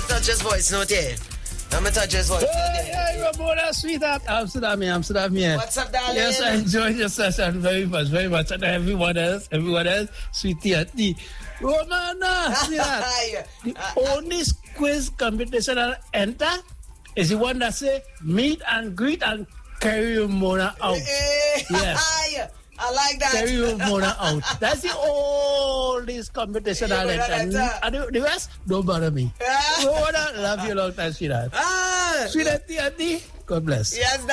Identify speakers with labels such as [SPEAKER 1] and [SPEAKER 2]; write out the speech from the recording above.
[SPEAKER 1] touch his voice note here. I'm going to touch his voice.
[SPEAKER 2] Hey, Ramona, sweetheart. Amsterdam here.
[SPEAKER 1] What's up, darling?
[SPEAKER 2] Yes, I enjoyed your session very much. And everyone else, sweetie at the Romana, sweetheart. The only quiz competition I'll enter is the one that say meet and greet and carry Ramona out.
[SPEAKER 1] Yes. I like that.
[SPEAKER 2] Carry Ramona out. That's the only competition I'll enter. And the rest, don't bother me. Ramona, love you a long time, sweetheart. Sweetheart, God bless.
[SPEAKER 1] Yes,